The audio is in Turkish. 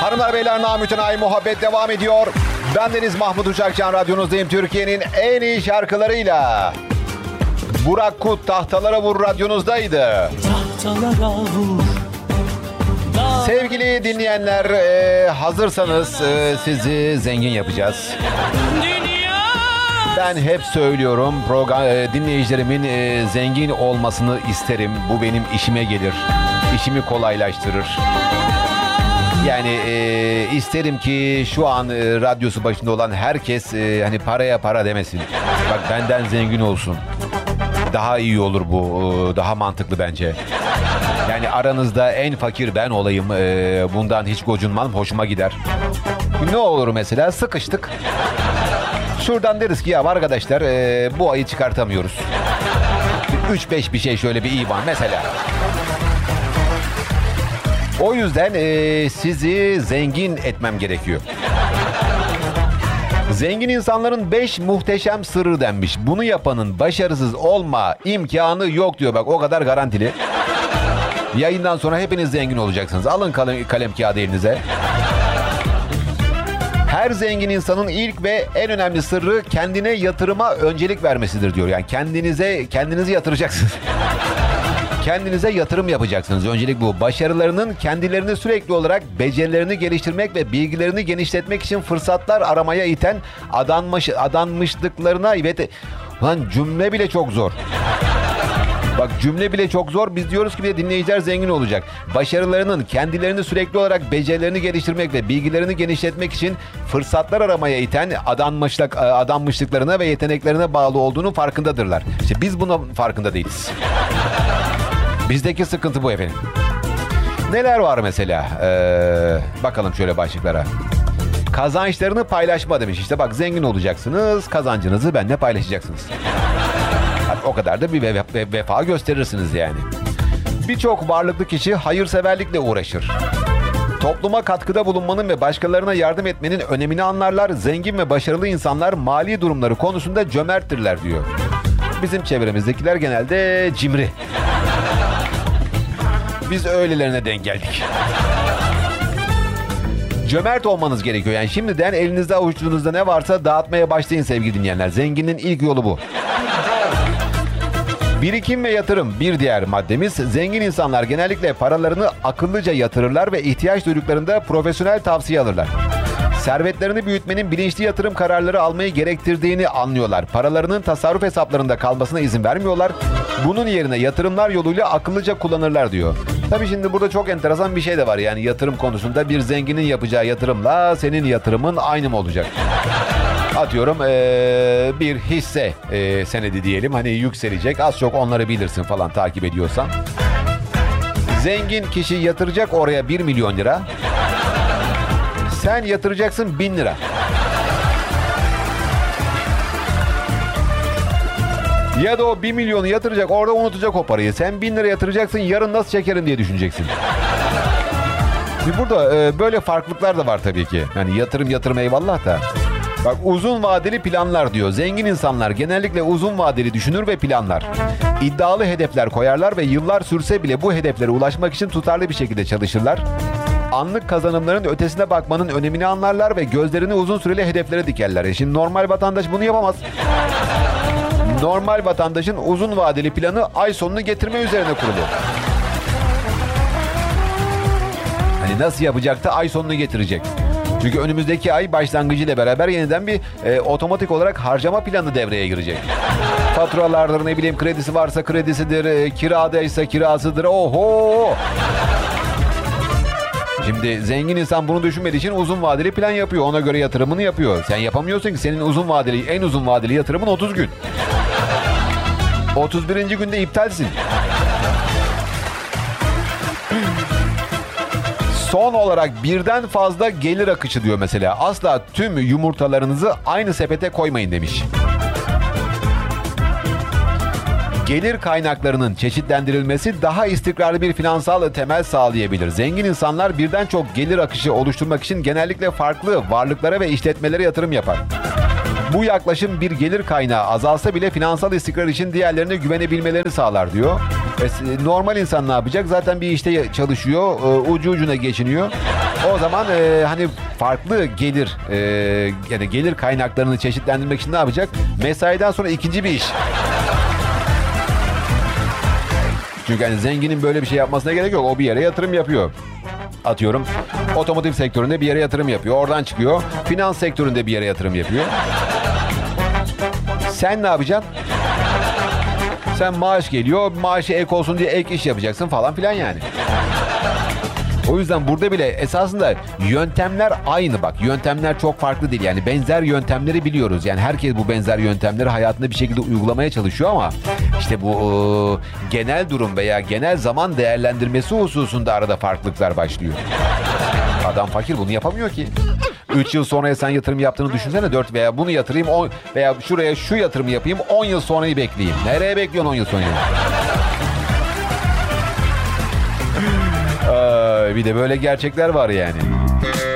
Hanımlar beyler, namütenayi muhabbet devam ediyor. Bendeniz Mahmut Uçakcan, radyonuzdayım. Türkiye'nin en iyi şarkılarıyla. Burak Kut tahtalara vur radyonuzdaydı. Tahtalara vur. Sevgili dinleyenler, hazırsanız sizi zengin yapacağız. Ben hep söylüyorum, dinleyicilerimin zengin olmasını isterim. Bu benim işime gelir. İşimi kolaylaştırır. Yani isterim ki şu an radyosu başında olan herkes hani paraya para demesin. Bak, benden zengin olsun. Daha iyi olur bu. Daha mantıklı bence. Yani aranızda en fakir ben olayım. Bundan hiç gocunmam. Hoşuma gider. Ne olur mesela, sıkıştık. Şuradan deriz ki ya arkadaşlar, bu ayı çıkartamıyoruz. 3-5 bir şey, şöyle bir IBAN mesela. O yüzden sizi zengin etmem gerekiyor. Zengin insanların 5 muhteşem sırrı denmiş. Bunu yapanın başarısız olma imkanı yok diyor. Bak, o kadar garantili. Yayından sonra hepiniz zengin olacaksınız. Alın kalem kağıdı elinize. Her zengin insanın ilk ve en önemli sırrı kendine yatırıma öncelik vermesidir diyor. Yani kendinizi yatıracaksınız. Kendinize yatırım yapacaksınız. Öncelik bu. Başarılarının kendilerini sürekli olarak becerilerini geliştirmek ve bilgilerini genişletmek için fırsatlar aramaya iten adanmışlıklarına Lan cümle bile çok zor. Bak, cümle bile çok zor. Biz diyoruz ki bir de dinleyiciler zengin olacak. Başarılarının kendilerini sürekli olarak becerilerini geliştirmek ve bilgilerini genişletmek için fırsatlar aramaya iten adanmışlıklarına ve yeteneklerine bağlı olduğunu farkındadırlar. İşte biz bunun farkında değiliz. Bizdeki sıkıntı bu efendim. Neler var mesela? Bakalım şöyle başlıklara. Kazançlarını paylaşma demiş. İşte bak, zengin olacaksınız, kazancınızı benimle paylaşacaksınız. O kadar da bir vefa gösterirsiniz yani. Birçok varlıklı kişi hayırseverlikle uğraşır. Topluma katkıda bulunmanın ve başkalarına yardım etmenin önemini anlarlar. Zengin ve başarılı insanlar mali durumları konusunda cömerttirler diyor. Bizim çevremizdekiler genelde cimri. Biz öylelerine denk geldik. Cömert olmanız gerekiyor. Yani şimdiden elinizde avuçlarınızda ne varsa dağıtmaya başlayın sevgili dinleyenler. Zenginin ilk yolu bu. Birikim ve yatırım bir diğer maddemiz. Zengin insanlar genellikle paralarını akıllıca yatırırlar ve ihtiyaç duyduklarında profesyonel tavsiye alırlar. Servetlerini büyütmenin bilinçli yatırım kararları almayı gerektirdiğini anlıyorlar. Paralarının tasarruf hesaplarında kalmasına izin vermiyorlar. Bunun yerine yatırımlar yoluyla akıllıca kullanırlar diyor. Tabii şimdi burada çok enteresan bir şey de var. Yani yatırım konusunda bir zenginin yapacağı yatırımla senin yatırımın aynı mı olacak? Atıyorum bir hisse senedi diyelim. Hani yükselecek. Az çok onları bilirsin falan, takip ediyorsan. Zengin kişi yatıracak oraya 1 milyon lira. Sen yatıracaksın 1000 lira. Ya da o 1 milyonu yatıracak, orada unutacak o parayı. Sen 1000 lira yatıracaksın, yarın nasıl çekerim diye düşüneceksin. Burada böyle farklılıklar da var tabii ki. Yani yatırım eyvallah da. Bak, uzun vadeli planlar diyor. Zengin insanlar genellikle uzun vadeli düşünür ve planlar. İddialı hedefler koyarlar ve yıllar sürse bile bu hedeflere ulaşmak için tutarlı bir şekilde çalışırlar. Anlık kazanımların ötesine bakmanın önemini anlarlar ve gözlerini uzun süreli hedeflere dikerler. Şimdi normal vatandaş bunu yapamaz. Normal vatandaşın uzun vadeli planı ay sonunu getirme üzerine kurulu. Hani nasıl yapacak da ay sonunu getirecek? Çünkü önümüzdeki ay başlangıcıyla beraber yeniden bir otomatik olarak harcama planı devreye girecek. Faturalardır, ne bileyim, kredisi varsa kredisidir, kiradaysa kirasıdır. Oho! Şimdi zengin insan bunu düşünmediği için uzun vadeli plan yapıyor. Ona göre yatırımını yapıyor. Sen yapamıyorsun ki, senin en uzun vadeli yatırımın 30 gün. 31. günde iptalsin. Son olarak birden fazla gelir akışı diyor mesela. Asla tüm yumurtalarınızı aynı sepete koymayın demiş. Gelir kaynaklarının çeşitlendirilmesi daha istikrarlı bir finansal temel sağlayabilir. Zengin insanlar birden çok gelir akışı oluşturmak için genellikle farklı varlıklara ve işletmelere yatırım yapar. Bu yaklaşım bir gelir kaynağı azalsa bile finansal istikrar için diğerlerine güvenebilmelerini sağlar diyor. Normal insan ne yapacak? Zaten bir işte çalışıyor, ucu ucuna geçiniyor. O zaman hani farklı gelir, yani gelir kaynaklarını çeşitlendirmek için ne yapacak? Mesaiden sonra ikinci bir iş. Çünkü hani zenginin böyle bir şey yapmasına gerek yok. O bir yere yatırım yapıyor. Atıyorum, otomotiv sektöründe bir yere yatırım yapıyor. Oradan çıkıyor. Finans sektöründe bir yere yatırım yapıyor. Sen ne yapacaksın? Sen maaş geliyor, maaşı ek olsun diye ek iş yapacaksın falan filan yani. O yüzden burada bile esasında yöntemler aynı bak. Yöntemler çok farklı değil. Yani benzer yöntemleri biliyoruz. Yani herkes bu benzer yöntemleri hayatında bir şekilde uygulamaya çalışıyor ama işte bu genel durum veya genel zaman değerlendirmesi hususunda arada farklılıklar başlıyor. Adam fakir, bunu yapamıyor ki. 3 yıl sonraya sen yatırım yaptığını düşünsene. 4 veya bunu yatırayım 10 veya şuraya şu yatırımı yapayım 10 yıl sonrayı bekleyeyim. Nereye bekliyorsun 10 yıl sonrayı? Bir de böyle gerçekler var yani.